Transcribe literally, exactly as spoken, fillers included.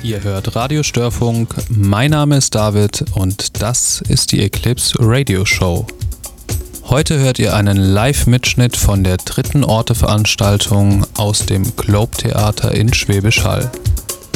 Ihr hört Radio Störfunk, mein Name ist David und das ist die Eclipse Radio Show. Heute hört ihr einen Live-Mitschnitt von der dritten Orte-Veranstaltung aus dem Globe Theater in Schwäbisch Hall.